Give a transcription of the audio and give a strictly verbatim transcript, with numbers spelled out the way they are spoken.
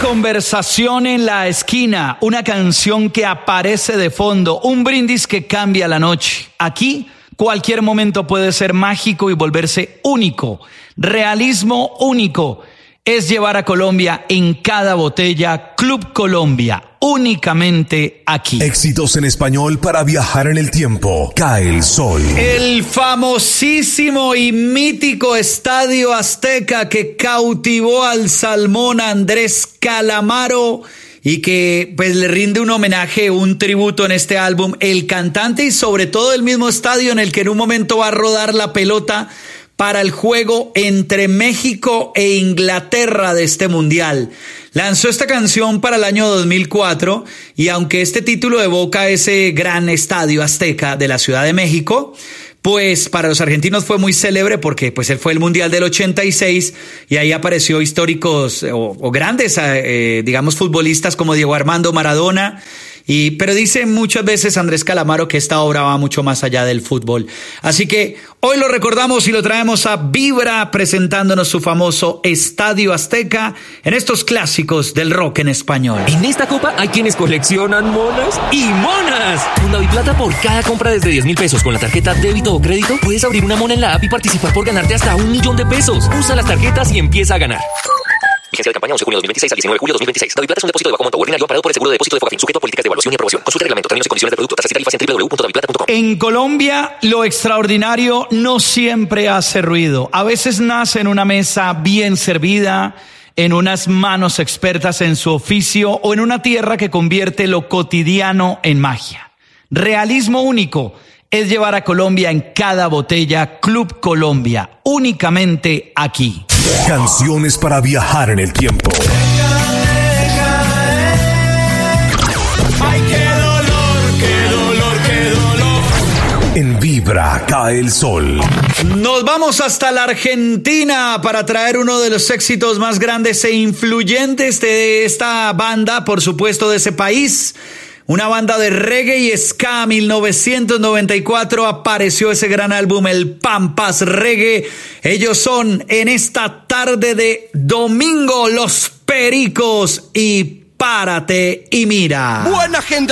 conversación en la esquina, una canción que aparece de fondo, un brindis que cambia la noche. Aquí, cualquier momento puede ser mágico y volverse único. Realismo único es llevar a Colombia en cada botella. Club Colombia, únicamente aquí. Éxitos en español para viajar en el tiempo. Cae el sol. El famosísimo y mítico Estadio Azteca que cautivó al salmón Andrés Calamaro y que pues le rinde un homenaje, un tributo en este álbum, el cantante y sobre todo el mismo estadio en el que en un momento va a rodar la pelota para el juego entre México e Inglaterra de este mundial. Lanzó esta canción para el año dos mil cuatro y aunque este título evoca ese gran Estadio Azteca de la Ciudad de México, pues para los argentinos fue muy célebre porque pues él fue el Mundial del ochenta y seis y ahí apareció históricos o, o grandes, eh, digamos, futbolistas como Diego Armando Maradona. Y, pero dice muchas veces Andrés Calamaro que esta obra va mucho más allá del fútbol. Así que hoy lo recordamos y lo traemos a Vibra presentándonos su famoso Estadio Azteca en estos clásicos del rock en español. En esta copa hay quienes coleccionan monas y monas. Con Daviplata por cada compra desde diez mil pesos con la tarjeta débito o crédito puedes abrir una mona en la app y participar por ganarte hasta un millón de pesos. Usa las tarjetas y empieza a ganar. Vigencia de campaña once de junio de dos mil veintiséis al diecinueve de julio de dos mil veintiséis. Daviplata es un depósito de bajo monto ordinario amparado por el seguro de depósito de Fogafín, sujeto a políticas de evaluación y aprobación. Consulta el reglamento, términos y condiciones del producto, tasas y tarifas en doble u doble u doble u punto daviplata punto com. En Colombia, lo extraordinario no siempre hace ruido. A veces nace en una mesa bien servida, en unas manos expertas en su oficio o en una tierra que convierte lo cotidiano en magia. Realismo único es llevar a Colombia en cada botella. Club Colombia, únicamente aquí. Canciones para viajar en el tiempo. Ay, qué dolor, qué dolor, qué dolor. En Vibra cae el sol. Nos vamos hasta la Argentina para traer uno de los éxitos más grandes e influyentes de esta banda, por supuesto, de ese país. Una banda de reggae y ska. mil novecientos noventa y cuatro apareció ese gran álbum, el Pampas Reggae. Ellos son en esta tarde de domingo Los Pericos y Párate y Mira. Buena gente.